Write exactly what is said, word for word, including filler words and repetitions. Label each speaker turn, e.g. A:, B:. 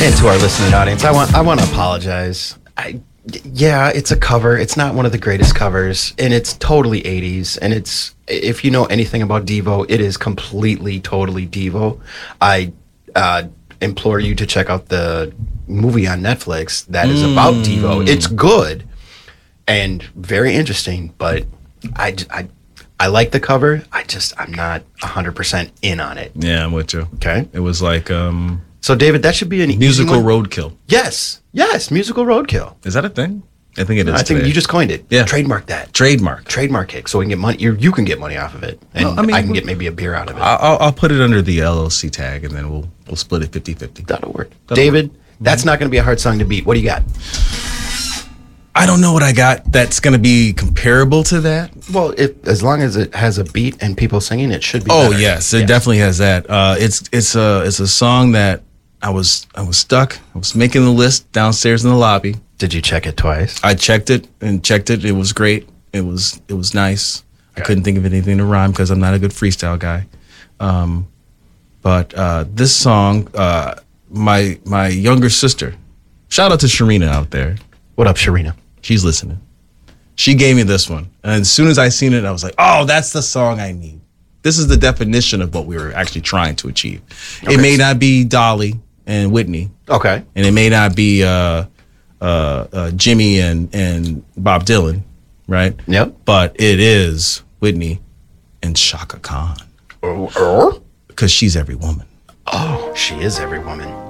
A: And to our listening audience, I want I want to apologize. I, yeah, it's a cover. It's not one of the greatest covers, and it's totally eighties. And it's, if you know anything about Devo, it is completely, totally Devo. I uh, implore you to check out the movie on Netflix that is mm. about Devo. It's good and very interesting, but I, I, I like the cover. I just, I'm not one hundred percent in on it.
B: Yeah, I'm with you.
A: Okay.
B: It was like... um
A: So, David, that should be an
B: musical
A: easy one.
B: roadkill.
A: Yes, yes, musical roadkill.
B: Is that a thing? I think it is.
A: I think
B: today.
A: you just coined it.
B: Yeah,
A: trademark that.
B: Trademark.
A: Trademark it, so we can get money. You, you can get money off of it, and well, I, mean, I can get maybe a beer out of it.
B: I'll, I'll put it under the L L C tag, and then we'll we'll split it fifty-fifty.
A: That'll work. That'll David, work. That's mm-hmm. not going to be a hard song to beat. What do you got?
B: I don't know what I got that's going to be comparable to that.
A: Well, if as long as it has a beat and people singing, it should be.
B: Oh
A: better.
B: yes, it
A: yes.
B: definitely has that. Uh, it's it's a it's a song that I was I was stuck. I was making the list downstairs in the lobby.
A: Did you check it twice?
B: I checked it and checked it. It was great. It was it was nice. Okay. I couldn't think of anything to rhyme because I'm not a good freestyle guy. Um, but uh, this song, uh, my my younger sister, shout out to Sharina out there.
A: What up, Sharina?
B: She's listening. She gave me this one. And as soon as I seen it, I was like, oh, that's the song I need. This is the definition of what we were actually trying to achieve. Okay. It may not be Dolly and Whitney.
A: Okay.
B: And it may not be uh, uh, uh, Jimmy and, and Bob Dylan, right?
A: Yep.
B: But it is Whitney and Chaka Khan.
A: Oh, uh,
B: because she's every woman.
A: Oh, she is every woman.